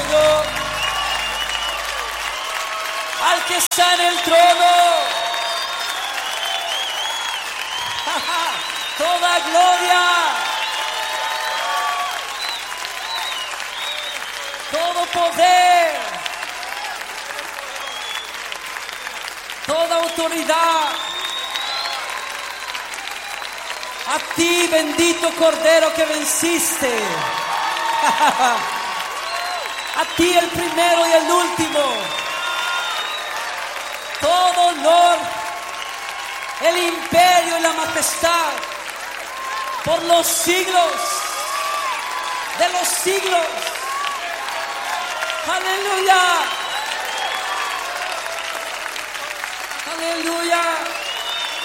pueblo, al que está en el trono. Toda gloria, todo poder, toda autoridad, a ti, bendito Cordero que venciste. A ti, el primero y el último. Todo honor, el imperio y la majestad por los siglos de los siglos. Aleluya. Aleluya.